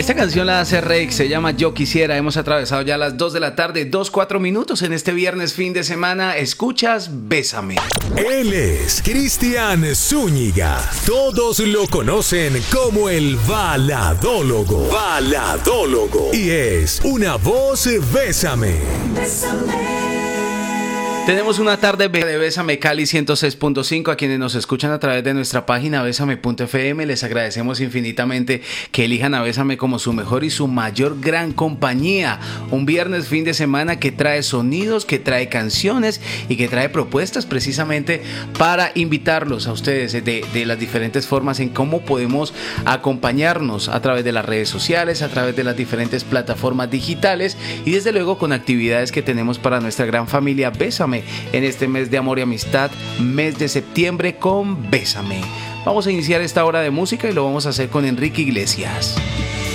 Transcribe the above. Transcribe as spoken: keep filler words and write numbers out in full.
Esta canción la hace Reik, se llama Yo Quisiera. Hemos atravesado ya las dos de la tarde, dos, cuatro minutos en este viernes fin de semana. Escuchas Bésame. Él es Cristian Zúñiga. Todos lo conocen como el baladólogo. Baladólogo. Y es una voz Bésame. Bésame. Tenemos una tarde de Bésame Cali ciento seis punto cinco. A quienes nos escuchan a través de nuestra página bésame punto efe eme, les agradecemos infinitamente que elijan a Bésame como su mejor y su mayor gran compañía. Un viernes fin de semana que trae sonidos, que trae canciones y que trae propuestas precisamente para invitarlos a ustedes de, de las diferentes formas en cómo podemos acompañarnos a través de las redes sociales, a través de las diferentes plataformas digitales y desde luego con actividades que tenemos para nuestra gran familia Bésame en este mes de amor y amistad, mes de septiembre con Bésame. Vamos a iniciar esta hora de música y lo vamos a hacer con Enrique Iglesias.